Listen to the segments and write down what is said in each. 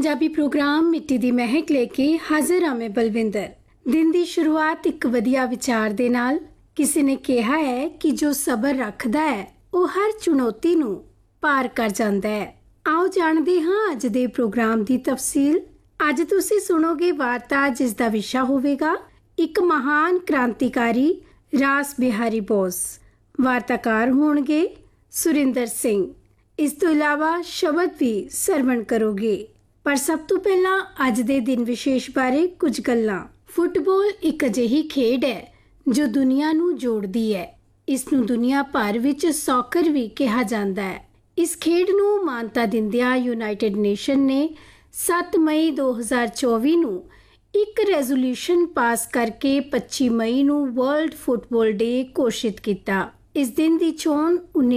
Punjabi programme मिट्टी दी महक लेके हाजिर हाँ मैं बलविंदर। दिन ਦੀ ਸ਼ੁਰੂਆਤ ਇੱਕ ਵਧੀਆ ਵਿਚਾਰ ਦੇ ਨਾਲ। ਕਿਸੇ ਨੇ ਕਿਹਾ ਹੈ ਕਿ ਜੋ ਸਬਰ ਰੱਖਦਾ ਹੈ ਉਹ ਹਰ ਚੁਣੌਤੀ ਨੂੰ ਪਾਰ ਕਰ ਜਾਂਦਾ ਹੈ। ਆਓ ਜਾਣਦੇ ਹਾਂ ਅੱਜ ਦੇ ਪ੍ਰੋਗਰਾਮ ਦੀ ਤਫਸੀਲ। ਅੱਜ ਤੁਸੀਂ ਸੁਣੋਗੇ ਵਾਰਤਾ ਜਿਸ ਦਾ ਵਿਸ਼ਾ ਹੋਵੇਗਾ ਇੱਕ ਮਹਾਨ ਕ੍ਰਾਂਤੀਕਾਰੀ ਰਾਸ ਬਿਹਾਰੀ ਬੋਸ। ਵਾਰਤਾਕਾਰ ਹੋਣਗੇ ਸੁਰਿੰਦਰ ਸਿੰਘ। ਇਸ ਤੋਂ ਇਲਾਵਾ ਸ਼ਬਦ ਵੀ ਸਰਵਣ ਕਰੋਗੇ। ਪਰ ਸਭ ਤੋਂ ਪਹਿਲਾਂ ਅੱਜ ਦੇ ਦਿਨ ਵਿਸ਼ੇਸ਼ ਬਾਰੇ ਕੁਝ ਗੱਲਾਂ। ਫੁੱਟਬਾਲ ਇੱਕ ਅਜਿਹੀ ਖੇਡ ਹੈ ਜੋ ਦੁਨੀਆ ਨੂੰ ਜੋੜਦੀ ਹੈ। ਇਸ ਨੂੰ ਦੁਨੀਆ ਭਰ ਵਿੱਚ ਸੌਕਰ ਵੀ ਕਿਹਾ ਜਾਂਦਾ ਹੈ। ਇਸ ਖੇਡ ਨੂੰ ਮਾਨਤਾ ਦਿੰਦਿਆਂ ਯੂਨਾਈਟਿਡ ਨੇਸ਼ਨ ਨੇ 7 ਮਈ 2024 ਨੂੰ ਇੱਕ ਰੈਜ਼ੋਲੂਸ਼ਨ ਪਾਸ ਕਰਕੇ 25 ਮਈ ਨੂੰ ਵਰਲਡ ਫੁੱਟਬਾਲ ਡੇ ਘੋਸ਼ਿਤ ਕੀਤਾ। ਇਸ ਦਿਨ ਦੀ ਚੋਣ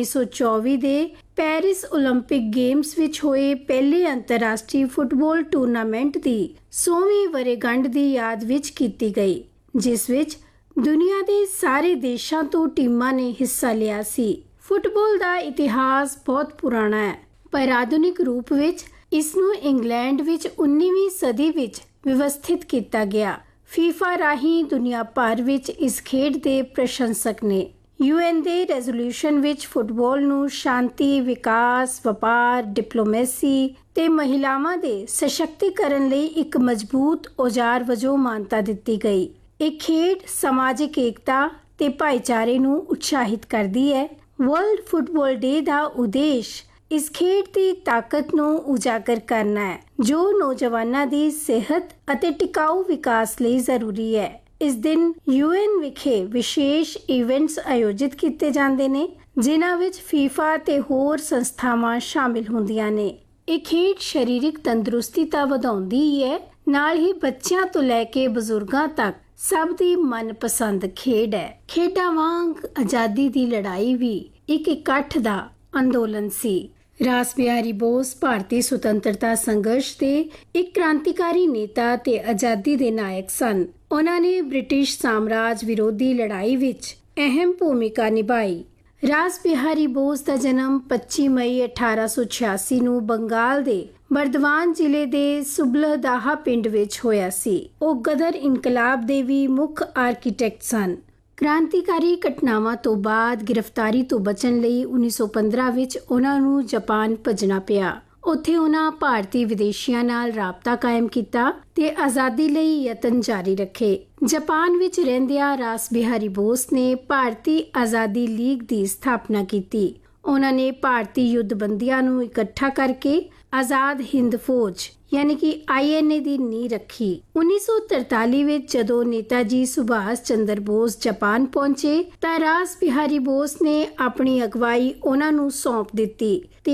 1924 ਦੇ ਪੈਰਿਸ ਓਲੰਪਿਕ ਗੇਮਸ ਵਿੱਚ ਹੋਏ ਪਹਿਲੇ ਅੰਤਰਰਾਸ਼ਟਰੀ ਫੁੱਟਬਾਲ ਟੂਰਨਾਮੈਂਟ ਦੀ 100ਵੀਂ ਵਰ੍ਹੇਗੰਢ ਦੀ ਯਾਦ ਵਿੱਚ ਕੀਤੀ ਗਈ, ਜਿਸ ਵਿੱਚ ਦੁਨੀਆ ਦੇ ਸਾਰੇ ਦੇਸ਼ਾਂ ਤੋਂ ਟੀਮਾਂ ਨੇ ਹਿੱਸਾ ਲਿਆ ਸੀ। ਫੁੱਟਬਾਲ ਦਾ ਇਤਿਹਾਸ ਬਹੁਤ ਪੁਰਾਣਾ ਹੈ, ਪਰ ਆਧੁਨਿਕ ਰੂਪ ਵਿੱਚ ਇਸ ਨੂੰ ਇੰਗਲੈਂਡ ਵਿੱਚ 19ਵੀਂ ਸਦੀ ਵਿੱਚ ਵਿਵਸਥਿਤ ਕੀਤਾ ਗਿਆ। ਫੀਫਾ ਰਾਹੀਂ ਦੁਨੀਆ ਭਰ ਵਿੱਚ ਇਸ ਖੇਡ ਦੇ ਪ੍ਰਸ਼ੰਸਕ ਨੇ। UN ਦੇ ਰੈਜ਼ੋਲੂਸ਼ਨ ਵਿੱਚ ਫੁੱਟਬਾਲ ਨੂੰ ਸ਼ਾਂਤੀ, ਵਿਕਾਸ, ਵਪਾਰ, ਡਿਪਲੋਮੇਸੀ ਤੇ ਮਹਿਲਾਵਾਂ ਦੇ ਸਸ਼ਕਤੀਕਰਨ ਲਈ ਇੱਕ ਮਜ਼ਬੂਤ ਔਜ਼ਾਰ ਵਜੋਂ ਮਾਨਤਾ ਦਿੱਤੀ ਗਈ। ਇਹ ਖੇਡ ਸਮਾਜਿਕ ਏਕਤਾ ਤੇ ਭਾਈਚਾਰੇ ਨੂੰ ਉਤਸ਼ਾਹਿਤ ਕਰਦੀ ਹੈ। ਵਰਲਡ ਫੁੱਟਬਾਲ ਡੇ ਦਾ ਉਦੇਸ਼ ਇਸ ਖੇਡ ਦੀ ਤਾਕਤ ਨੂੰ ਉਜਾਗਰ ਕਰਨਾ ਹੈ, ਜੋ ਨੌਜਵਾਨਾਂ ਦੀ ਸਿਹਤ ਅਤੇ ਟਿਕਾਊ ਵਿਕਾਸ ਲਈ ਜ਼ਰੂਰੀ ਹੈ। ਇਸ ਦਿਨ UN ਵਿਖੇ ਵਿਸ਼ੇਸ਼ ਇਵੈਂਟਸ ਆਯੋਜਿਤ ਕੀਤੇ ਜਾਂਦੇ ਨੇ, ਜਿਨ੍ਹਾਂ ਵਿੱਚ ਫੀਫਾ ਤੇ ਹੋਰ ਸੰਸਥਾਵਾਂ ਸ਼ਾਮਿਲ ਹੁੰਦੀਆਂ ਨੇ। ਇਹ ਖੇਡ ਸਰੀਰਕ ਤੰਦਰੁਸਤੀ ਤਾਂ ਵਧਾਉਂਦੀ ਹੀ ਹੈ, ਨਾਲ ਹੀ ਬੱਚਿਆਂ ਤੋਂ ਲੈ ਕੇ ਬਜ਼ੁਰਗਾਂ ਤੱਕ ਸਭ ਦੀ ਮਨਪਸੰਦ ਖੇਡ ਹੈ। ਖੇਡਾਂ ਵਾਂਗ ਆਜ਼ਾਦੀ ਦੀ ਲੜਾਈ ਵੀ ਇੱਕ ਇਕੱਠ ਦਾ ਅੰਦੋਲਨ ਸੀ। ਰਾਸ ਬਿਹਾਰੀ ਬੋਸ ਭਾਰਤੀ ਸੁਤੰਤਰਤਾ ਸੰਘਰਸ਼ ਦੇ ਇੱਕ ਕ੍ਰਾਂਤੀਕਾਰੀ ਨੇਤਾ ਤੇ ਆਜ਼ਾਦੀ ਦੇ ਨਾਇਕ ਸਨ। ਉਹਨਾਂ ਨੇ ਬ੍ਰਿਟਿਸ਼ ਸਾਮਰਾਜ ਵਿਰੋਧੀ ਲੜਾਈ ਵਿੱਚ ਅਹਿਮ ਭੂਮਿਕਾ ਨਿਭਾਈ। ਰਾਸ ਬਿਹਾਰੀ ਬੋਸ ਦਾ ਜਨਮ 25 ਮਈ 1886 ਨੂੰ ਬੰਗਾਲ ਦੇ ਬਰਦਵਾਨ ਜ਼ਿਲ੍ਹੇ ਦੇ ਸੁਬਲਹਦਾਹਾ ਪਿੰਡ ਵਿੱਚ ਹੋਇਆ ਸੀ। ਉਹ ਗਦਰ ਇਨਕਲਾਬ ਦੇ ਵੀ ਮੁੱਖ ਆਰਕੀਟੈਕਟ ਸਨ। ਕ੍ਰਾਂਤੀਕਾਰੀ ਘਟਨਾਵਾਂ ਤੋਂ ਬਾਅਦ ਗ੍ਰਿਫਤਾਰੀ ਤੋਂ ਬਚਣ ਲਈ 1915 ਵਿੱਚ ਉਹਨਾਂ ਨੂੰ ਜਾਪਾਨ ਭੱਜਣਾ ਪਿਆ। ਉੱਥੇ ਉਹਨਾਂ ਭਾਰਤੀ ਵਿਦੇਸ਼ੀਆਂ ਨਾਲ ਰਾਬਤਾ ਕਾਇਮ ਕੀਤਾ ਤੇ ਆਜ਼ਾਦੀ ਲਈ ਯਤਨ ਜਾਰੀ ਰੱਖੇ। ਜਾਪਾਨ ਵਿੱਚ ਰਹਿੰਦਿਆਂ ਰਾਸ ਬਿਹਾਰੀ ਬੋਸ ਨੇ ਭਾਰਤੀ ਆਜ਼ਾਦੀ ਲੀਗ ਦੀ ਸਥਾਪਨਾ ਕੀਤੀ। ਉਹਨਾਂ ਨੇ ਭਾਰਤੀ ਯੁੱਧਬੰਦੀਆਂ ਨੂੰ ਇਕੱਠਾ ਕਰਕੇ ਆਜ਼ਾਦ ਹਿੰਦ ਫੌਜ ਯਾਨੀ ਕਿ INA ਦੀ ਨੀਂਹ ਰੱਖੀ। 1943 ਵਿੱਚ ਜਦੋਂ ਨੇਤਾ ਜੀ ਸੁਭਾਸ਼ ਚੰਦਰ ਬੋਸ ਜਾਪਾਨ ਪਹੁੰਚੇ ਤਾਂ ਰਾਸ ਬਿਹਾਰੀ ਬੋਸ ਨੇ ਆਪਣੀ ਅਗਵਾਈ ਉਹਨਾਂ ਨੂੰ ਸੌਂਪ ਦਿੱਤੀ ਤੇ